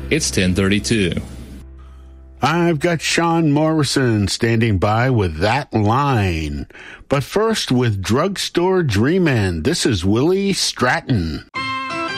It's 10:32. I've got Sean Morrison standing by with That Line. But first, with Drugstore Dreamin', this is Willie Stratton.